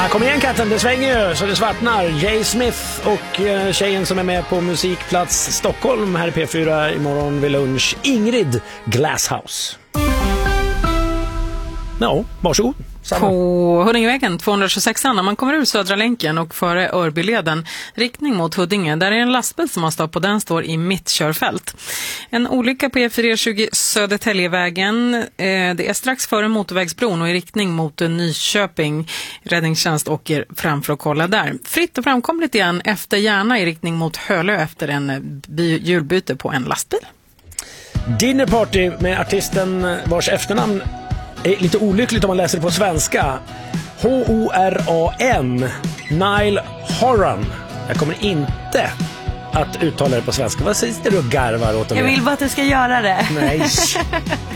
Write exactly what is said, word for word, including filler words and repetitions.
Ja, kom igen katten, det svänger ju så det svartnar. Jay Smith och eh, tjejen som är med på Musikplats Stockholm här i P fyra imorgon vid lunch, Ingrid Glasshouse. Ja, varsågod. Samma. På Huddingevägen tvåhundratjugosex när man kommer ur Södra länken och före Örbyleden riktning mot Huddinge, där är en lastbil som har stått på, den står i mittkörfält. En olycka på E fyra tjugo Södertäljevägen, eh, det är strax före motorvägsbron och i riktning mot Nyköping. Räddningstjänst åker fram för att kolla där. Fritt och framkomligt igen efter Järna i riktning mot Hölö efter en hjulbyte på en lastbil. Dinnerparty med artisten vars efternamn är lite olyckligt om man läser det på svenska. H O R A N. Niall Horan. Jag kommer inte att uttala det på svenska. Vad säger du och garvar åt dem? Jag vill bara att du ska göra det. Nej.